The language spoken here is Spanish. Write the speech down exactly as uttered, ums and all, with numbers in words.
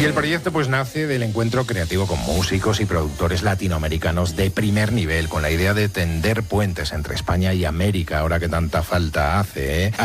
Y el proyecto pues nace del encuentro creativo con músicos y productores latinoamericanos de primer nivel, con la idea de tender puentes entre España y América, ahora que tanta falta hace, ¿eh?